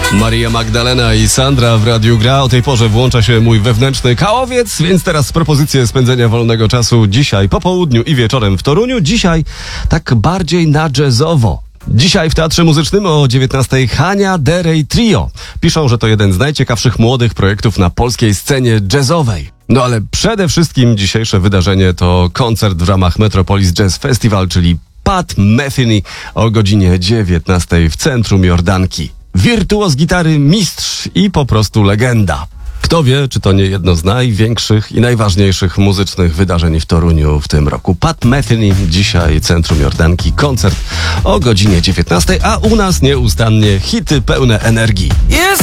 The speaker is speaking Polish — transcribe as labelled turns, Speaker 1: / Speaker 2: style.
Speaker 1: Maria Magdalena i Sandra w Radiu Gra. O tej porze włącza się mój wewnętrzny kałowiec, więc teraz propozycje spędzenia wolnego czasu dzisiaj po południu i wieczorem w Toruniu. Dzisiaj tak bardziej na jazzowo. Dzisiaj w Teatrze Muzycznym o 19:00 Hania Derej Trio. Piszą, że to jeden z najciekawszych młodych projektów na polskiej scenie jazzowej. No ale przede wszystkim dzisiejsze wydarzenie to koncert w ramach Metropolis Jazz Festival, czyli Pat Metheny o godzinie 19:00 w centrum Jordanki. Wirtuoz gitary, mistrz i po prostu legenda. Kto wie, czy to nie jedno z największych i najważniejszych muzycznych wydarzeń w Toruniu w tym roku. Pat Metheny, dzisiaj centrum Jordanki, koncert o godzinie 19:00, a u nas nieustannie hity pełne energii.